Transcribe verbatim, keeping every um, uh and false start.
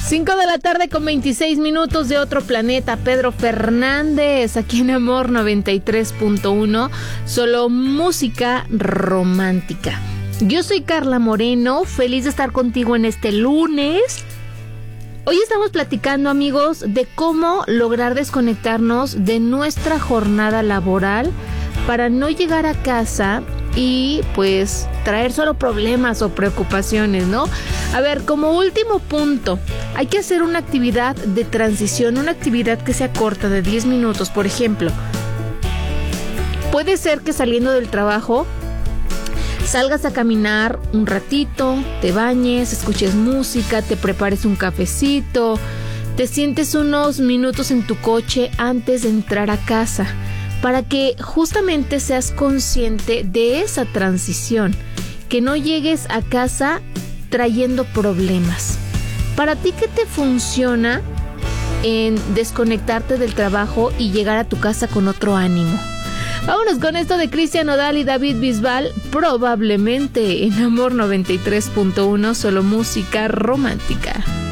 cinco de la tarde con veintiséis minutos de otro planeta. Pedro Fernández, aquí en Amor noventa y tres punto uno, solo música romántica. Yo soy Carla Moreno, feliz de estar contigo en este lunes. Hoy estamos platicando, amigos, de cómo lograr desconectarnos de nuestra jornada laboral para no llegar a casa y pues traer solo problemas o preocupaciones, ¿no? A ver, como último punto, hay que hacer una actividad de transición, una actividad que sea corta, de diez minutos, por ejemplo. Puede ser que saliendo del trabajo salgas a caminar un ratito, te bañes, escuches música, te prepares un cafecito, te sientes unos minutos en tu coche antes de entrar a casa, para que justamente seas consciente de esa transición, que no llegues a casa trayendo problemas. Para ti, ¿qué te funciona en desconectarte del trabajo y llegar a tu casa con otro ánimo? Vámonos con esto de Cristian Nodal y David Bisbal, probablemente en Amor noventa y tres punto uno, solo música romántica.